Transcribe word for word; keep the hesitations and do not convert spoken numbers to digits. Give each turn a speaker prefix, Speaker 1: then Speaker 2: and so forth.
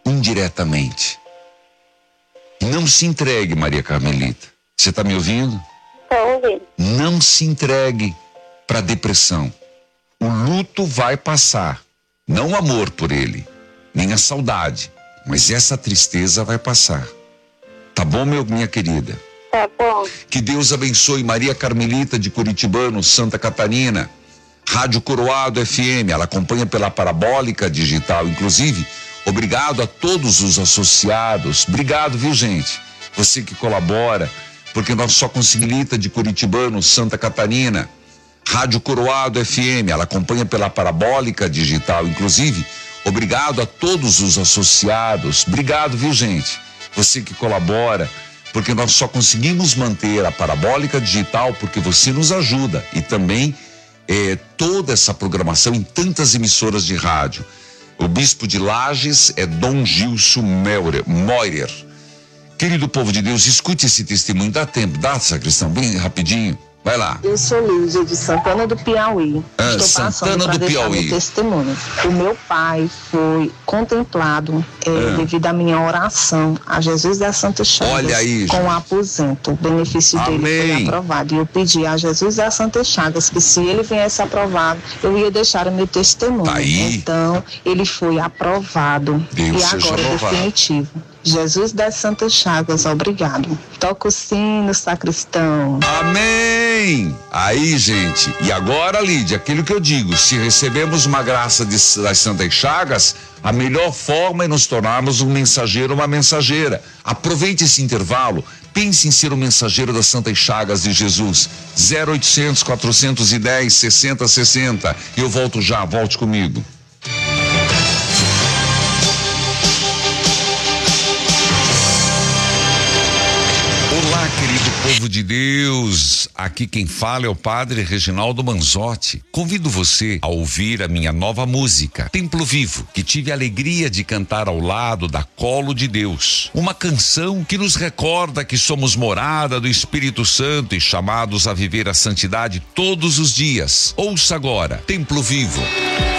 Speaker 1: indiretamente. Não se entregue, Maria Carmelita. Você está me ouvindo?
Speaker 2: Estou ouvindo.
Speaker 1: Não se entregue para depressão. O luto vai passar. Não o amor por ele, nem a saudade, mas essa tristeza vai passar. Tá bom, meu, minha querida?
Speaker 2: Tá bom.
Speaker 1: Que Deus abençoe Maria Carmelita de Curitibano, Santa Catarina. Rádio Coroado F M, ela acompanha pela parabólica digital, inclusive. Obrigado a todos os associados. Obrigado, viu, gente? Você que colabora, porque nós só conseguimos de Curitibano, Santa Catarina. Rádio Coroado F M, ela acompanha pela parabólica digital, inclusive. Obrigado a todos os associados. Obrigado, viu, gente? Você que colabora, porque nós só conseguimos manter a parabólica digital porque você nos ajuda. E também eh, toda essa programação em tantas emissoras de rádio. O bispo de Lages é Dom Gilson Moirer. Querido povo de Deus, escute esse testemunho. Dá tempo, dá, sacristão, bem rapidinho. Vai lá.
Speaker 3: Eu sou Lígia de Santana do Piauí.
Speaker 1: Ah,
Speaker 3: Estou
Speaker 1: Santana
Speaker 3: passando para
Speaker 1: do
Speaker 3: deixar
Speaker 1: Piauí.
Speaker 3: meu testemunho. O meu pai foi contemplado é,
Speaker 1: Ah.
Speaker 3: devido à minha oração a Jesus das Santas Chagas.
Speaker 1: Olha aí,
Speaker 3: com
Speaker 1: gente.
Speaker 3: o aposento. O benefício dele
Speaker 1: Amém.
Speaker 3: foi aprovado. E eu pedi a Jesus das Santas Chagas que se ele viesse aprovado, eu ia deixar o meu testemunho.
Speaker 1: Tá aí.
Speaker 3: Então, ele foi aprovado.
Speaker 1: Deus
Speaker 3: e
Speaker 1: seja
Speaker 3: agora é
Speaker 1: louvado.
Speaker 3: definitivo. Jesus das Santas Chagas, obrigado. Toca o sino, sacristão.
Speaker 1: Amém! Aí, gente, e agora, Lídia, aquilo que eu digo, se recebemos uma graça de, das Santas Chagas, a melhor forma é nos tornarmos um mensageiro, uma mensageira. Aproveite esse intervalo, pense em ser um mensageiro das Santas Chagas de Jesus. zero oitocentos, quatrocentos e dez, sessenta sessenta. Eu volto já, volte comigo. Olá, querido povo de Deus, aqui quem fala é o Padre Reginaldo Manzotti. Convido você a ouvir a minha nova música, Templo Vivo, que tive a alegria de cantar ao lado da Colo de Deus. Uma canção que nos recorda que somos morada do Espírito Santo e chamados a viver a santidade todos os dias. Ouça agora, Templo Vivo.